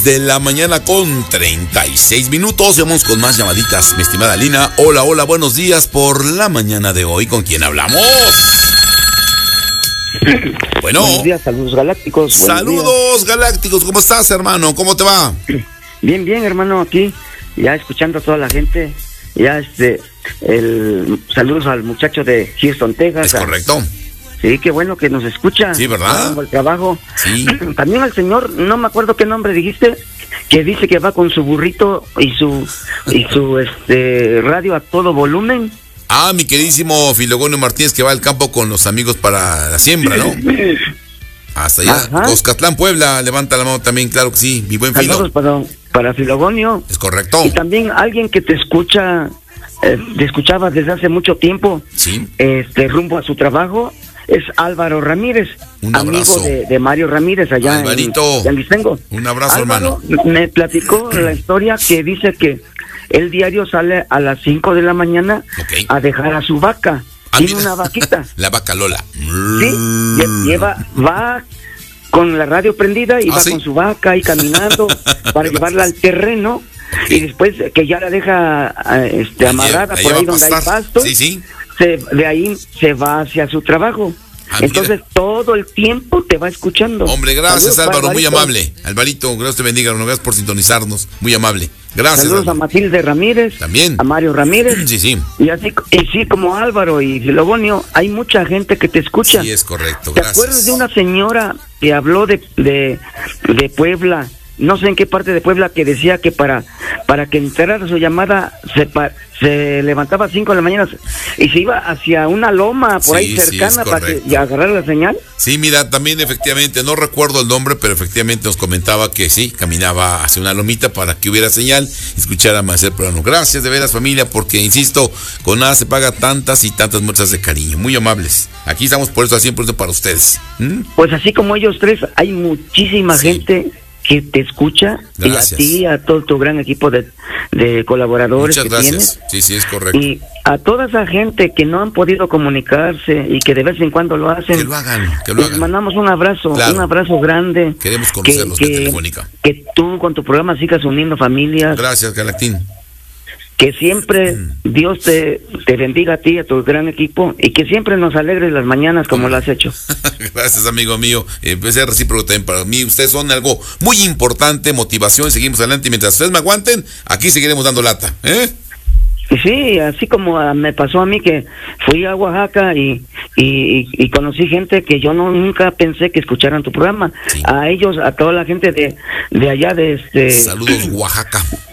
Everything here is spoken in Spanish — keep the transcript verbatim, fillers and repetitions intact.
De la mañana con treinta y seis minutos. Vamos con más llamaditas, mi estimada Lina. Hola, hola, buenos días por la mañana de hoy. ¿Con quién hablamos? Bueno. Buenos días, saludos galácticos. Saludos galácticos. ¿Cómo estás, hermano? ¿Cómo te va? Bien, bien, hermano, aquí ya escuchando a toda la gente. Ya este, el saludos al muchacho de Houston, Texas. Es correcto. Sí, qué bueno que nos escucha. Sí, ¿verdad? El trabajo. Sí. También al señor, no me acuerdo qué nombre dijiste, que dice que va con su burrito y su y su este radio a todo volumen. Ah, mi queridísimo Filogonio Martínez, que va al campo con los amigos para la siembra, ¿no? Hasta allá, Coscatlán, Puebla, levanta la mano también, claro que sí, mi buen Filo. Saludos para, para Filogonio. Es correcto. Y también alguien que te escucha, eh, te escuchaba desde hace mucho tiempo, sí, este rumbo a su trabajo, es Álvaro Ramírez, un abrazo. Amigo de, de Mario Ramírez allá Alvarito, en Yalistengo. Un abrazo, Álvaro, hermano. Me platicó la historia que dice que el diario sale a las cinco de la mañana, okay, a dejar a su vaca. Ah, tiene mira. Una vaquita. La vaca Lola. Sí, lleva, va con la radio prendida y ¿Ah, va sí? con su vaca y caminando para llevarla al terreno, okay, y después que ya la deja este, amarrada por ahí donde hay pasto, sí, sí, se, de ahí se va hacia su trabajo. Ah, entonces mira, todo el tiempo te va escuchando. Hombre, gracias. Saludos, Álvaro, muy amable. Alvarito, gracias te bendiga, gracias por sintonizarnos, muy amable. Gracias. Saludos Álvaro. A Matilde Ramírez. También. A Mario Ramírez. Sí, sí. Y así, y sí, como Álvaro y Filogonio, hay mucha gente que te escucha. Sí, es correcto, ¿Te gracias. acuerdas de una señora que habló de, de, de Puebla? No sé en qué parte de Puebla, que decía que para para que entrara su llamada se, pa, se levantaba a cinco de la mañana y se iba hacia una loma por sí, ahí cercana, sí, para que, y agarrar la señal. Sí, mira, también efectivamente, no recuerdo el nombre, pero efectivamente nos comentaba que sí, caminaba hacia una lomita para que hubiera señal, escuchar Amanecer Plano. Gracias de veras, familia, porque insisto, con nada se paga tantas y tantas muestras de cariño, muy amables. Aquí estamos por eso, al cien por ciento para ustedes. ¿Mm? Pues así como ellos tres, hay muchísima sí. gente que te escucha. Gracias. Y a ti, a todo tu gran equipo de, de colaboradores. Muchas que gracias. tienes. Sí, sí, es correcto. Y a toda esa gente que no han podido comunicarse y que de vez en cuando lo hacen, que lo hagan, que lo les hagan. mandamos un abrazo, claro. un abrazo grande. Queremos conocerlos que, de que, Telefónica. Que tú con tu programa sigas uniendo familias. Gracias, Galactín. Que siempre Dios te, te bendiga a ti, a tu gran equipo, y que siempre nos alegres las mañanas como lo has hecho. Gracias, amigo mío. Empecé a recíproco también para mí. Ustedes son algo muy importante, motivación. Seguimos adelante y mientras ustedes me aguanten, aquí seguiremos dando lata. ¿Eh? Sí, así como me pasó a mí, que fui a Oaxaca y, y, y conocí gente que yo no nunca pensé que escucharan tu programa. Sí. A ellos, a toda la gente de, de allá de este. Saludos, Oaxaca.